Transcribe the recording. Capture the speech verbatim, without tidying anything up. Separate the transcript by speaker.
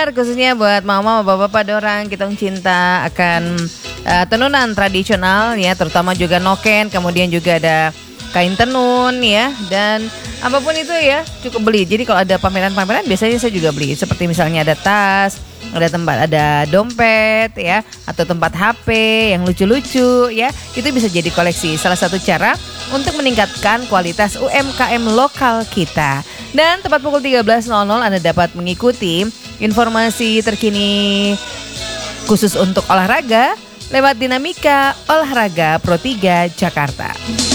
Speaker 1: Khususnya buat mama, bapak-bapak dorang, kita cinta akan uh, tenunan tradisional ya, terutama juga noken, kemudian juga ada kain tenun ya, dan apapun itu ya cukup beli. Jadi kalau ada pameran-pameran biasanya saya juga beli, seperti misalnya ada tas, ada tempat, ada dompet ya, atau tempat H P yang lucu-lucu ya, itu bisa jadi koleksi. Salah satu cara untuk meningkatkan kualitas U M K M lokal kita. Dan tepat pukul tiga belas nol nol Anda dapat mengikuti informasi terkini khusus untuk olahraga lewat Dinamika Olahraga Pro tiga Jakarta.